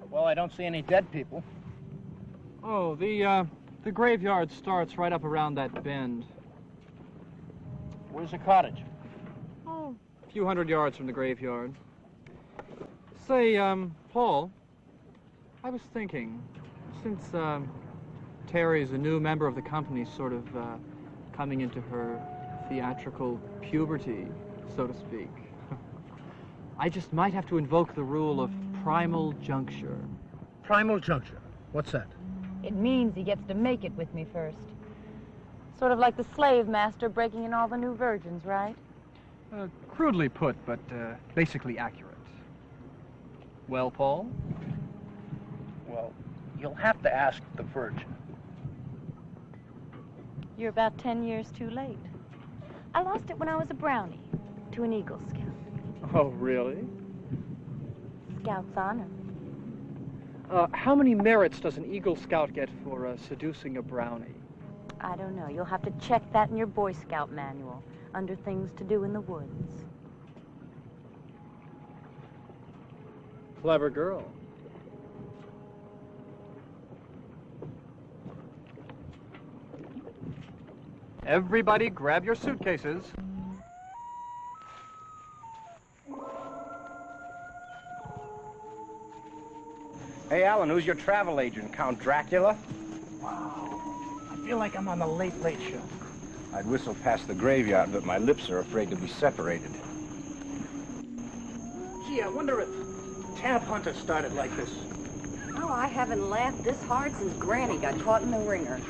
Well, I don't see any dead people. Oh, the graveyard starts right up around that bend. Where's the cottage? Oh, a few hundred yards from the graveyard. Say, Paul, I was thinking, since, Terry's a new member of the company, sort of, coming into her theatrical puberty, so to speak, I just might have to invoke the rule of primal juncture. Primal juncture? What's that? It means he gets to make it with me first. Sort of like the slave master breaking in all the new virgins, right? Crudely put, but basically accurate. Well, Paul? Well, you'll have to ask the Virgin. You're about 10 years too late. I lost it when I was a brownie to an Eagle Scout. Oh, really? Scout's honor. How many merits does an Eagle Scout get for seducing a brownie? I don't know. You'll have to check that in your Boy Scout manual, under things to do in the woods. Clever girl. Everybody grab your suitcases. Hey, Alan, who's your travel agent? Count Dracula? Wow. I feel like I'm on the Late Late Show. I'd whistle past the graveyard, but my lips are afraid to be separated. Gee, I wonder if Tab Hunter started like this. Oh, I haven't laughed this hard since Granny got caught in the ringer.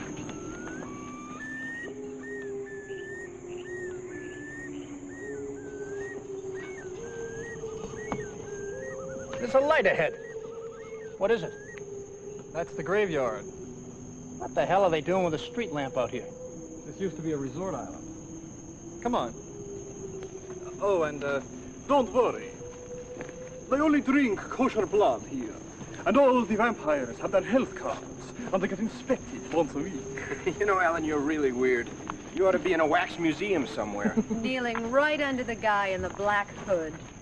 There's a light ahead. What is it? That's the graveyard. What the hell are they doing with a street lamp out here? This used to be a resort island. Come on. Oh, and, don't worry. They only drink kosher blood here. And all the vampires have their health cards, and they get inspected once a week. You know, Alan, you're really weird. You ought to be in a wax museum somewhere. Kneeling right under the guy in the black hood.